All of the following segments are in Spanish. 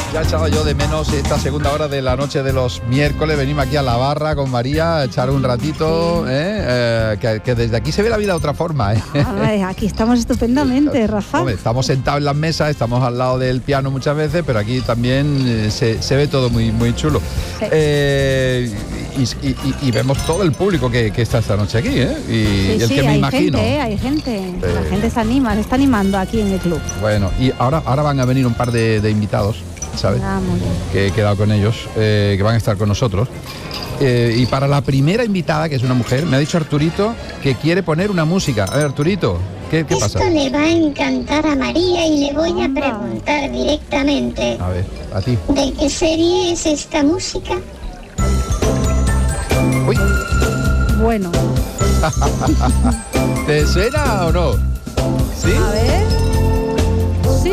Ya echaba yo de menos esta segunda hora de la noche de los miércoles. Venimos aquí a la barra con María a echar un ratito, que desde aquí se ve la vida de otra forma. Ay, aquí estamos estupendamente, Rafa. Hombre, estamos sentados en las mesas, estamos al lado del piano muchas veces, pero aquí también se ve todo muy, muy chulo. Sí. Y vemos todo el público que está esta noche aquí, y el que me imagino. Hay gente. La gente se está animando aquí en el club. Bueno, y ahora van a venir un par de invitados, ¿sabes? Muy bien. Que he quedado con ellos, que van a estar con nosotros. Y para la primera invitada, que es una mujer, me ha dicho Arturito que quiere poner una música. A ver, Arturito, ¿qué pasa? Esto le va a encantar a María y le voy a preguntar directamente. A ver, a ti. ¿De qué serie es esta música? Uy. Bueno. ¿Te suena o no? ¿Sí? A ver. Sí.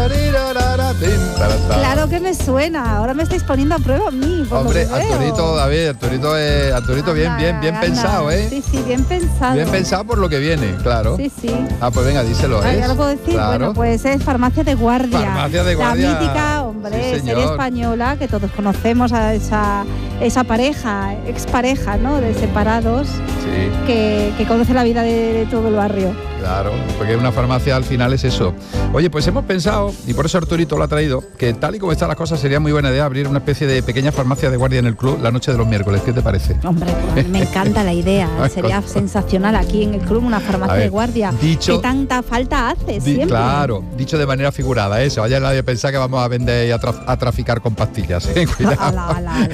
Claro que me suena. Ahora me estáis poniendo a prueba a mí. Hombre, Arturito, David, Arturito, bien pensado, ¿eh? Sí, bien pensado. Bien pensado por lo que viene, claro. Sí. Ah, pues venga, díselo, ¿eh? ¿Ya lo puedo decir? Claro. Bueno, pues es Farmacia de Guardia. Farmacia de Guardia. La mítica, hombre, Sí, serie española, que todos conocemos a esa pareja, expareja, ¿no? De separados, Sí. que conoce la vida de todo el barrio. Claro, porque una farmacia al final es eso. Oye, pues hemos pensado, y por eso Arturito lo ha traído, que tal y como están las cosas sería muy buena idea abrir una especie de pequeña farmacia de guardia en el club la noche de los miércoles. ¿Qué te parece? Hombre, pues me encanta la idea. Sería sensacional aquí en el club una farmacia de guardia. Que tanta falta hace siempre. Claro, dicho de manera figurada, eso. Vaya nadie pensar que vamos a vender y a traficar con pastillas. Cuidado.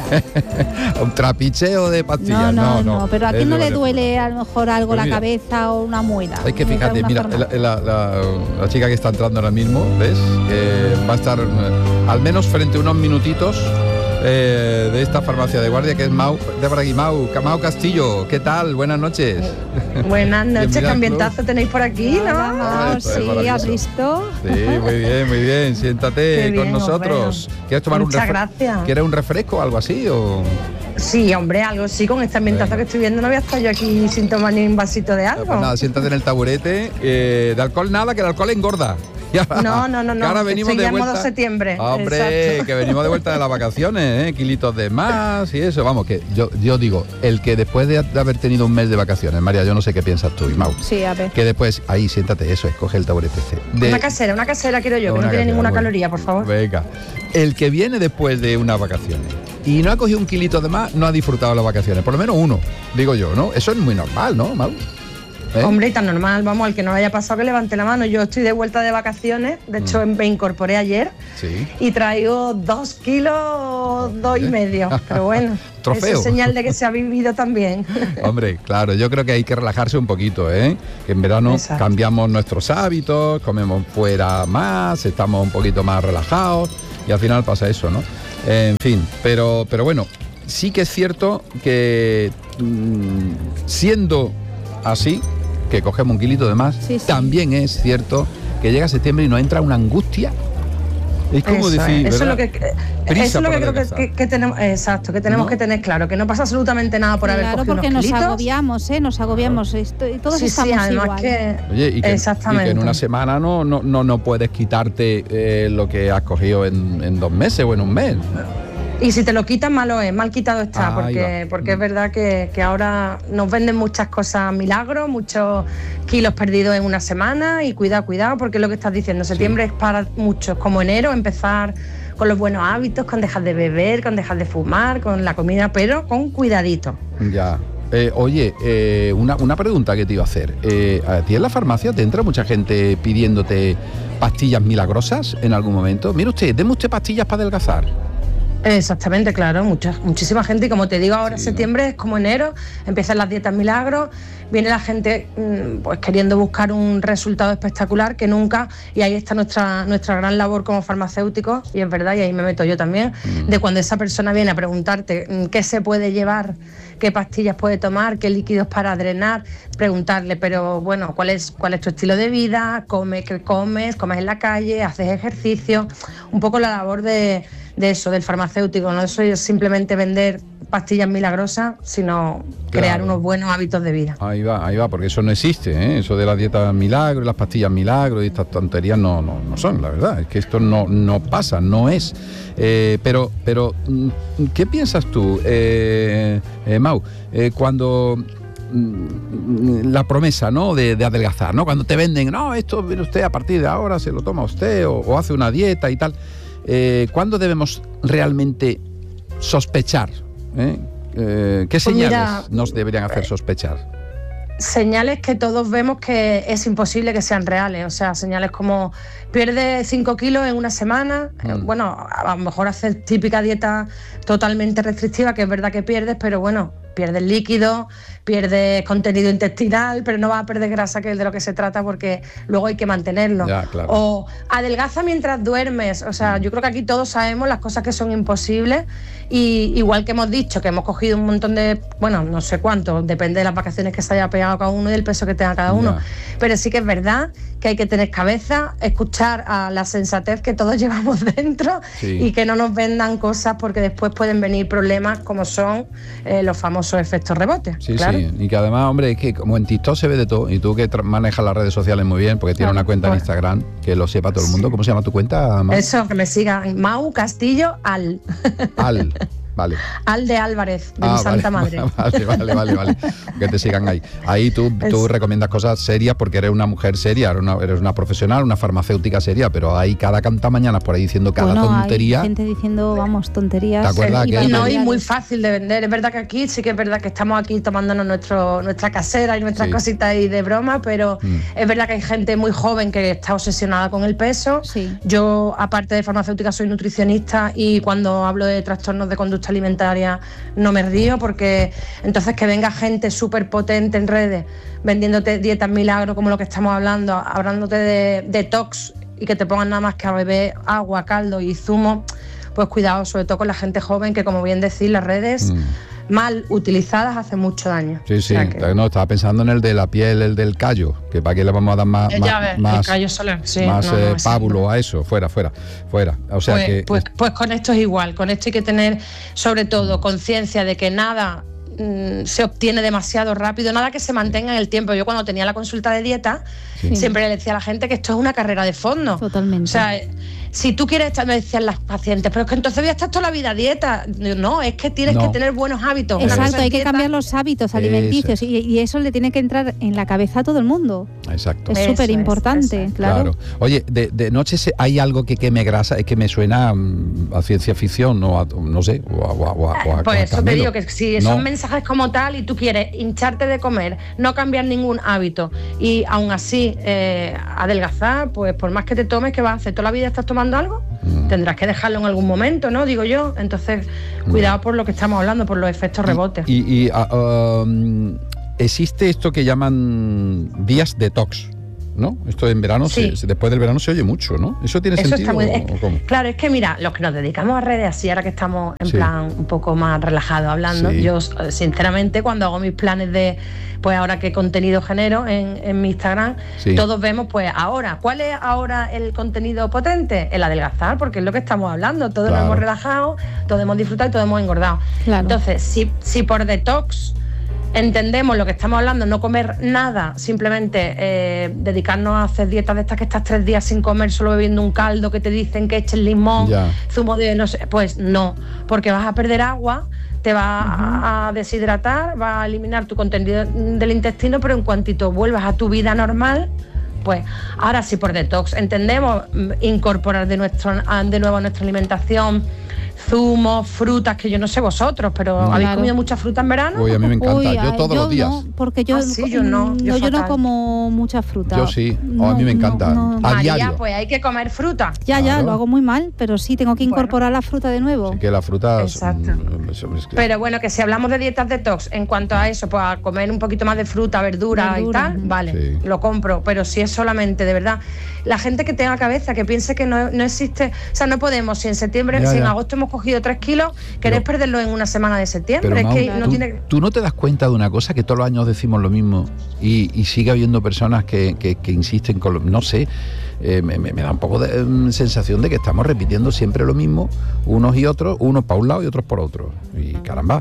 Un trapicheo de pastillas. No. Pero a quién no le duele a lo mejor algo pues la mira, cabeza o una muela. Hay que fíjate, mira, la chica que está entrando ahora mismo, ¿ves? Va a estar al menos frente a unos minutitos de esta farmacia de guardia, que es Mau, de por aquí, Mau Castillo. ¿Qué tal? Buenas noches. Buenas noches, qué ambientazo tenéis por aquí, ¿no? Mau, sí, ¿has visto? Sí, muy bien. Siéntate bien, con nosotros. Bueno. ¿Quieres tomar Muchas gracias. ¿Quieres un refresco o algo así? O... Sí, hombre, algo sí, con este ambientazo que estoy viendo no voy a estar yo aquí sin tomar ni un vasito de algo. Pues nada, siéntate en el taburete. De alcohol nada, que el alcohol engorda. No. Ahora venimos de vuelta. Modo septiembre. Hombre, exacto. Que venimos de vuelta de las vacaciones, kilitos de más y eso. Vamos, que yo digo, el que después de haber tenido un mes de vacaciones, María, yo no sé qué piensas tú y Mau. Sí, a ver. Que después, ahí, siéntate, eso, escoge el taburete este. Una casera quiero yo, que no tiene ninguna caloría, por favor. Venga. El que viene después de unas vacaciones y no ha cogido un kilito de más, no ha disfrutado las vacaciones. Por lo menos uno, digo yo, ¿no? Eso es muy normal, ¿no, Mau? Hombre, tan normal, vamos, al que no lo haya pasado que levante la mano. Yo estoy de vuelta de vacaciones, de hecho me incorporé ayer y traigo 2 kilos, 2,5, pero bueno, trofeo. Eso es señal de que se ha vivido también. Hombre, claro, yo creo que hay que relajarse un poquito, que en verano cambiamos nuestros hábitos, comemos fuera más, estamos un poquito más relajados y al final pasa eso, ¿no? En fin, pero bueno, sí que es cierto que siendo así, que cogemos un kilito de más, también es cierto que llega septiembre y nos entra una angustia. Es como decir, eso es lo que creo que tenemos, exacto, que tenemos que tener claro, que no pasa absolutamente nada por haber cogido unos kilitos. Claro, porque nos agobiamos, y todos estamos además igual. Oye, y que en una semana no puedes quitarte lo que has cogido en 2 meses o en un mes. Y si te lo quitas, malo es, mal quitado está, porque es verdad que ahora nos venden muchas cosas milagros, muchos kilos perdidos en una semana, y cuidado, porque es lo que estás diciendo, septiembre es para muchos, como enero, empezar con los buenos hábitos, con dejar de beber, con dejar de fumar, con la comida, pero con cuidadito. Ya. Oye, una pregunta que te iba a hacer. ¿A ti en la farmacia te entra mucha gente pidiéndote pastillas milagrosas en algún momento? Mire usted, deme usted pastillas para adelgazar. Exactamente, claro, muchísima gente, y como te digo, ahora septiembre es como enero, empiezan las dietas milagros, viene la gente pues queriendo buscar un resultado espectacular que nunca, y ahí está nuestra gran labor como farmacéuticos, y es verdad, y ahí me meto yo también, de cuando esa persona viene a preguntarte qué se puede llevar, qué pastillas puede tomar, qué líquidos para drenar, preguntarle, pero bueno, ¿cuál es tu estilo de vida? ¿Qué comes? ¿Comes en la calle? ¿Haces ejercicio? Un poco la labor de eso, del farmacéutico, no eso es simplemente vender pastillas milagrosas, sino crear unos buenos hábitos de vida. Ahí va, porque eso no existe, ¿eh? Eso de la dieta milagro y las pastillas milagro y estas tonterías no son, la verdad. Es que esto no pasa, no es. Pero ¿qué piensas tú, Mau, cuando la promesa, ¿no?, de adelgazar, ¿no? Cuando te venden, no, esto viene usted a partir de ahora, se lo toma usted o hace una dieta y tal. ¿Cuándo debemos realmente sospechar? ¿Qué señales nos deberían hacer sospechar? Señales que todos vemos que es imposible que sean reales, o sea, señales como pierde 5 kilos en una semana, bueno, a lo mejor haces típica dieta totalmente restrictiva, que es verdad que pierdes, pero bueno, pierdes líquido, pierdes contenido intestinal, pero no vas a perder grasa, que es de lo que se trata, porque luego hay que mantenerlo. Ya, claro. O adelgaza mientras duermes, o sea, yo creo que aquí todos sabemos las cosas que son imposibles, y igual que hemos dicho que hemos cogido un montón de, bueno, no sé cuánto, depende de las vacaciones que se haya pegado cada uno y del peso que tenga cada uno, pero sí que es verdad que hay que tener cabeza, escuchar a la sensatez que todos llevamos dentro, y que no nos vendan cosas, porque después pueden venir problemas como son los famosos efectos rebote. Claro. Sí, y que además, hombre, es que como en TikTok se ve de todo, y tú que manejas las redes sociales muy bien, porque tienes una cuenta en Instagram, que lo sepa todo el mundo. ¿Cómo se llama tu cuenta, Mau? Eso, que me sigan, Mau Castillo Al. Vale. Al de Álvarez, de mi santa madre. Vale. Que te sigan ahí. Ahí tú recomiendas cosas serias, porque eres una mujer seria, eres una profesional, una farmacéutica seria, pero hay cada mañanas por ahí diciendo cada tontería. Hay gente diciendo, tonterías. ¿Te acuerdas? Y muy fácil de vender. Es verdad que aquí sí que es verdad que estamos aquí tomándonos nuestra casera y nuestras cositas ahí de broma, pero es verdad que hay gente muy joven que está obsesionada con el peso. Sí. Yo, aparte de farmacéutica, soy nutricionista, y cuando hablo de trastornos de conducta alimentaria no me río, porque entonces que venga gente súper potente en redes vendiéndote dietas milagro como lo que estamos hablándote de detox, y que te pongan nada más que a beber agua, caldo y zumo, pues cuidado, sobre todo con la gente joven, que como bien decís, las redes mal utilizadas hacen mucho daño. Sí, no, estaba pensando en el de la piel, el del callo, que para qué le vamos a dar más el callo solar, pábulo a eso, fuera. O sea pues con esto es igual, con esto hay que tener sobre todo conciencia de que nada se obtiene demasiado rápido, nada que se mantenga en el tiempo. Yo cuando tenía la consulta de dieta siempre le decía a la gente que esto es una carrera de fondo. Totalmente. O sea, si tú quieres estar, me decían las pacientes, pero es que entonces voy a estar toda la vida a dieta. No, es que tienes que tener buenos hábitos. Exacto, hay que cambiar los hábitos alimenticios, y eso le tiene que entrar en la cabeza a todo el mundo. Exacto. Es súper importante, claro. Oye, de noche hay algo que queme grasa, es que me suena a ciencia ficción, no sé, pues eso te digo, que si son mensajes como tal y tú quieres hincharte de comer, no cambiar ningún hábito y aún así adelgazar, pues por más que te tomes, ¿qué vas a hacer? ¿Toda la vida estás tomando algo? Tendrás que dejarlo en algún momento, ¿no? Digo yo. Entonces, cuidado por lo que estamos hablando, por los efectos rebotes. Existe esto que llaman días detox, ¿no? Esto en verano, después del verano se oye mucho, ¿no? ¿Eso tiene sentido? Claro, es que mira, los que nos dedicamos a redes así, ahora que estamos en plan un poco más relajados hablando, yo sinceramente cuando hago mis planes de, pues ahora qué contenido genero en mi Instagram, todos vemos pues ahora, ¿cuál es ahora el contenido potente? El adelgazar, porque es lo que estamos hablando, todos nos hemos relajado, todos hemos disfrutado y todos hemos engordado. Entonces, si por detox entendemos lo que estamos hablando, no comer nada, simplemente dedicarnos a hacer dietas de estas que estás 3 días sin comer, solo bebiendo un caldo que te dicen que eches limón, zumo de no sé, pues no, porque vas a perder agua, te vas a deshidratar, vas a eliminar tu contenido del intestino, pero en cuantito vuelvas a tu vida normal, pues ahora sí por detox entendemos incorporar de nuevo a nuestra alimentación zumos, frutas, que yo no sé vosotros, pero ¿habéis comido mucha fruta en verano? Uy, a mí me encanta, yo todos los días. No, porque yo no como mucha fruta. Yo sí, a mí me encanta. A diario. Pues hay que comer fruta. Ya, lo hago muy mal, pero sí tengo que incorporar la fruta de nuevo. Sí, que la fruta... Exacto. Pero bueno, que si hablamos de dietas detox, en cuanto a eso, pues a comer un poquito más de fruta, verdura y tal, vale, lo compro, pero si es solamente, de verdad, la gente que tenga cabeza, que piense que no existe, o sea, no podemos, si en septiembre, si en agosto hemos cogido 3 kilos, querés perderlo en una semana de septiembre. Pero, es que no tiene... ¿Tú no te das cuenta de una cosa? Que todos los años decimos lo mismo y sigue habiendo personas que insisten con lo... No sé, me da un poco de sensación de que estamos repitiendo siempre lo mismo, unos y otros, unos para un lado y otros por otro. Y caramba,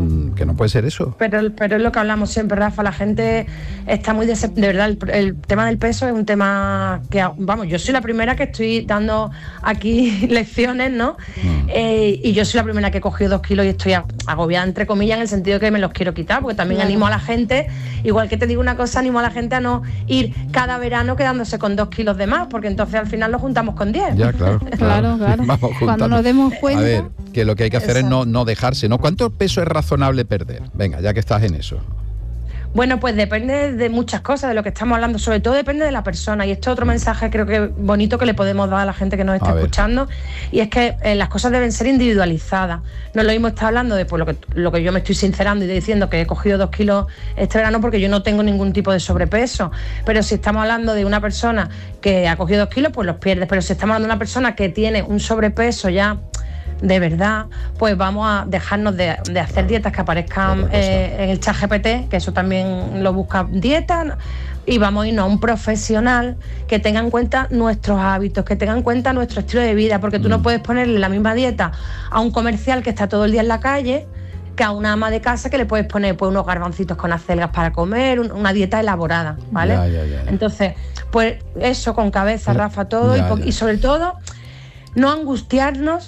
que no puede ser eso. Pero es lo que hablamos siempre, Rafa, la gente está muy de verdad, el tema del peso es un tema que, vamos, yo soy la primera que estoy dando aquí lecciones, ¿no? Y yo soy la primera que he cogido 2 kilos y estoy agobiada, entre comillas, en el sentido que me los quiero quitar, porque también animo a la gente, igual que te digo una cosa, animo a la gente a no ir cada verano quedándose con 2 kilos de más, porque entonces al final lo juntamos con 10. Ya, claro. Claro. Cuando nos demos cuenta. A ver, que lo que hay que hacer es no dejarse, ¿no? ¿Cuánto peso es razonable perder? Venga, ya que estás en eso. Bueno, pues depende de muchas cosas, de lo que estamos hablando, sobre todo depende de la persona, y esto es otro mensaje creo que bonito que le podemos dar a la gente que nos está escuchando, y es que las cosas deben ser individualizadas. No es lo mismo estar hablando de pues, lo que yo me estoy sincerando y diciendo que he cogido 2 kilos este verano porque yo no tengo ningún tipo de sobrepeso, pero si estamos hablando de una persona que ha cogido 2 kilos, pues los pierdes, pero si estamos hablando de una persona que tiene un sobrepeso ya de verdad, pues vamos a dejarnos de hacer dietas que aparezcan en el ChatGPT, que eso también lo busca dieta, y vamos a irnos a un profesional que tenga en cuenta nuestros hábitos, que tenga en cuenta nuestro estilo de vida, porque tú no puedes ponerle la misma dieta a un comercial que está todo el día en la calle que a una ama de casa que le puedes poner pues unos garbancitos con acelgas para comer, una dieta elaborada, ¿vale? Ya. Entonces, pues eso con cabeza, Rafa, todo, y sobre todo no angustiarnos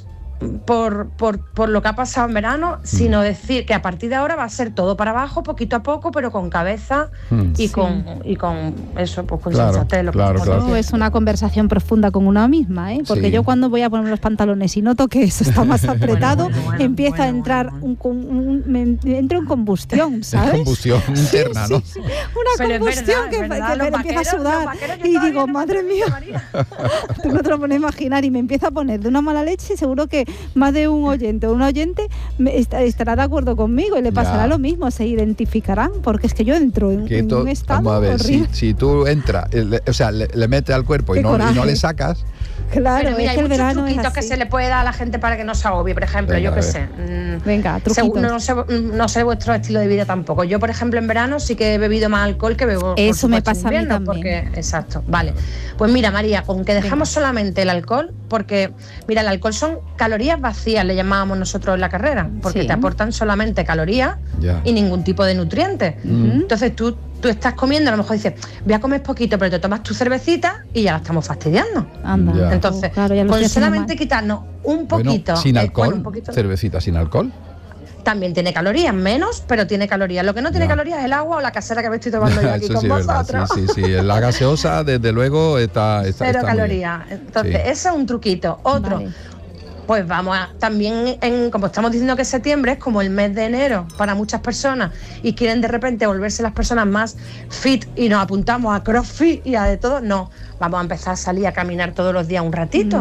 por lo que ha pasado en verano, sino decir que a partir de ahora va a ser todo para abajo, poquito a poco, pero con cabeza y con eso, pues con sensatez. Claro. Es una conversación profunda con una misma, porque yo cuando voy a poner los pantalones y noto que eso está más apretado, empieza a entrar entro en combustión, ¿sabes? Combustión interna, ¿no? Sí. Una combustión que me empieza a sudar y digo, madre mía, tú no te lo pones a imaginar, y me empieza a poner de una mala leche. Seguro que más de un oyente o un oyente estará de acuerdo conmigo y le pasará lo mismo, se identificarán, porque es que yo entro en un estado vamos a ver, horrible. si tú entras, le metes al cuerpo y no le sacas. Claro, pero mira, hay muchos truquitos que se le puede dar a la gente para que no se agobie. Por ejemplo, venga, yo qué sé. Venga, truquitos. No sé vuestro estilo de vida tampoco. Yo, por ejemplo, en verano sí que he bebido más alcohol que bebo. Eso me pasa en invierno, a mí también. Exacto, vale. Pues mira, María, con que dejamos solamente el alcohol, porque, mira, el alcohol son calorías vacías, le llamábamos nosotros en la carrera, porque te aportan solamente calorías y ningún tipo de nutrientes. Entonces tú estás comiendo, a lo mejor dices, voy a comer poquito, pero te tomas tu cervecita y ya la estamos fastidiando. Anda. Entonces, con solamente quitarnos un poquito. Bueno, sin alcohol, cervecita sin alcohol. También tiene calorías, menos, pero tiene calorías. Lo que no tiene calorías es el agua o la casera que me estoy tomando yo aquí con vosotros. Sí. La gaseosa, desde luego, está cero calorías. Entonces, eso es un truquito. Otro, pues vamos a también, como estamos diciendo que septiembre es como el mes de enero para muchas personas y quieren de repente volverse las personas más fit y nos apuntamos a CrossFit y a de todo, no. Vamos a empezar a salir a caminar todos los días un ratito.